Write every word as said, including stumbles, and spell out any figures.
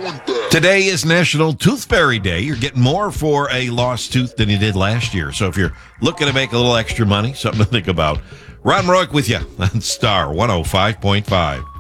Today is National Tooth Fairy Day. You're getting more for a lost tooth than you did last year. So if you're looking to make a little extra money, something to think about. Ron Rourke with you on Star one oh five point five.